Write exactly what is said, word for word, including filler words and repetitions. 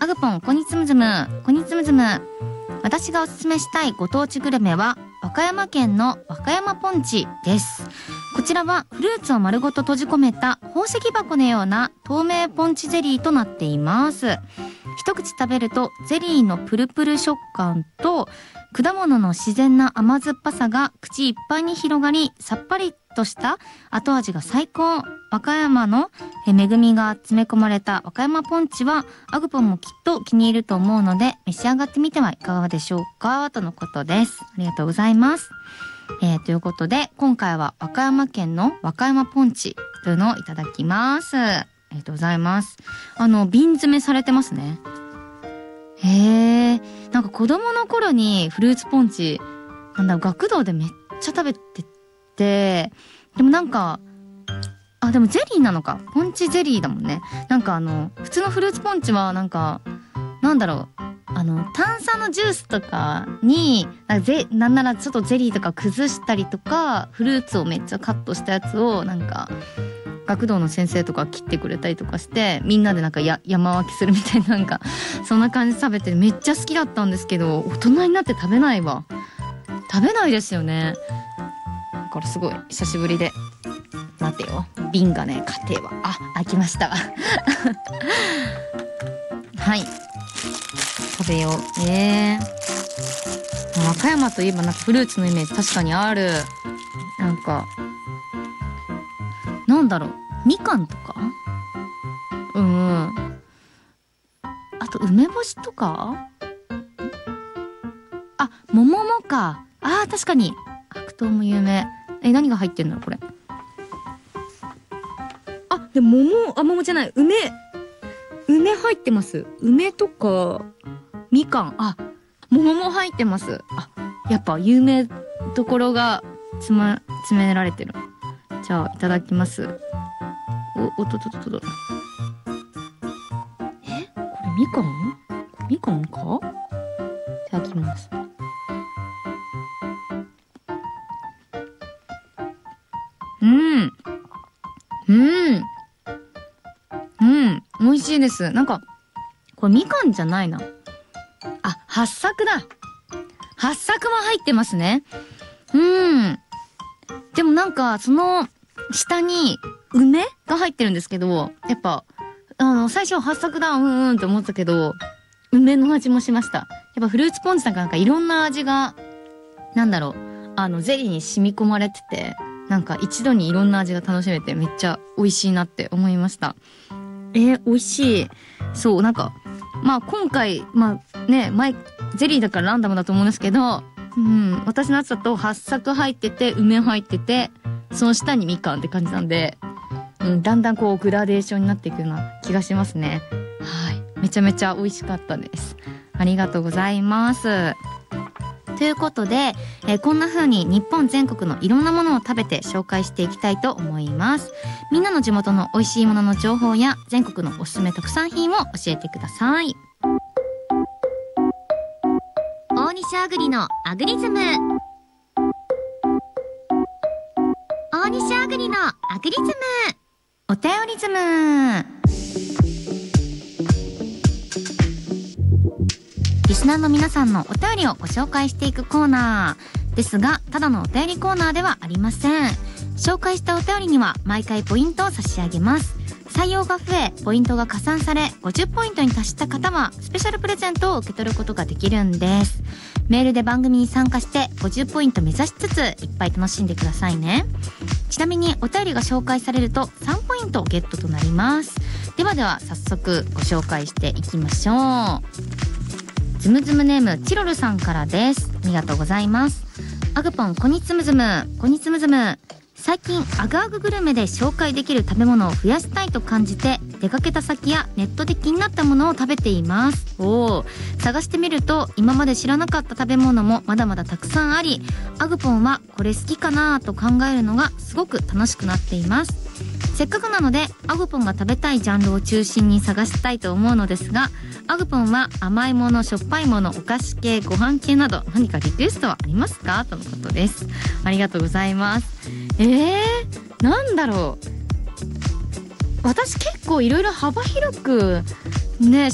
アグポンこにつむずむこにつむずむ。私がおすすめしたいご当地グルメは和歌山県の和歌山ポンチです。こちらはフルーツを丸ごと閉じ込めた宝石箱のような透明ポンチゼリーとなっています。一口食べるとゼリーのプルプル食感と果物の自然な甘酸っぱさが口いっぱいに広がり、さっぱりとした後味が最高。和歌山の恵みが詰め込まれた和歌山ポンチはアグポンもきっと気に入ると思うので召し上がってみてはいかがでしょうか、とのことです。ありがとうございます。えー、ということで今回は和歌山県の和歌山ポンチというのをいただきます。ありがとうございます。あの瓶詰めされてますね。へえ、なんか子供の頃にフルーツポンチなんだ学童でめっちゃ食べてて、でもなんかあでもゼリーなのか、ポンチゼリーだもんね。なんかあの普通のフルーツポンチはなんかなんだろう、あの炭酸のジュースとかになんかぜなんならちょっとゼリーとか崩したりとか、フルーツをめっちゃカットしたやつをなんか学童の先生とか切ってくれたりとかしてみんなでなんかや山分けするみたいな、なんかそんな感じで食べてめっちゃ好きだったんですけど、大人になって食べないわ。食べないですよね。だからすごい久しぶりで。待てよ、瓶がね家庭はあ開きましたはい食べよう。えー、和歌山といえばなんかフルーツのイメージ確かにある。なんかなんだろう、みかんとか、うん、あと梅干しとか、あ桃もか、あー確かに白桃も有名。え何が入ってんだろうこれ。あでも桃、あ桃じゃない、梅梅入ってます。梅とかみかん、あ桃も入ってます。あやっぱ有名どころが詰ま詰められてる。じゃあいただきます。おおっとっとっとっと、えこれみかんみかんか。いただきます。うんうんうん美味しいです。なんかこれみかんじゃないなあ、八朔だ。八朔も入ってますね。うんでもなんかその下に梅が入ってるんですけど、やっぱあの最初八朔だうんうんって思ったけど梅の味もしました。やっぱフルーツポンチなんかなんかいろんな味がなんだろう、あのゼリーに染み込まれてて、なんか一度にいろんな味が楽しめてめっちゃ美味しいなって思いました。えー、美味しい。そうなんかまあ今回まあね前ゼリーだからランダムだと思うんですけど、うん私のやつだと八朔入ってて梅入っててその下にみかんって感じなんで、うん、だんだんこうグラデーションになっていくような気がしますね。はいめちゃめちゃ美味しかったです。ありがとうございます。ということで、えー、こんな風に日本全国のいろんなものを食べて紹介していきたいと思います。みんなの地元の美味しいものの情報や全国のおすすめ特産品を教えてください。大西あぐりのアグリズム。大西あぐりのアグリズム、お便りズム。リスナーの皆さんのお便りをご紹介していくコーナーですが、ただのお便りコーナーではありません。紹介したお便りには毎回ポイントを差し上げます。採用が増えポイントが加算されごじゅうポイントに達した方はスペシャルプレゼントを受け取ることができるんです。メールで番組に参加してごじゅうポイント目指しつついっぱい楽しんでくださいね。ちなみにお便りが紹介されるとさんポイントゲットとなります。ではでは早速ご紹介していきましょう。ズムズムネームチロルさんからです。ありがとうございます。アグポンこにつむずむこにつむずむ。最近アグアググルメで紹介できる食べ物を増やしたいと感じて出かけた先やネットで気になったものを食べています。おー、探してみると今まで知らなかった食べ物もまだまだたくさんあり、アグポンはこれ好きかなと考えるのがすごく楽しくなっています。せっかくなのでアグポンが食べたいジャンルを中心に探したいと思うのですが、アグポンは甘いもの、しょっぱいもの、お菓子系、ご飯系など何かリクエストはありますかとのことです。ありがとうございます。えー、なんだろう、私結構いろいろ幅広くね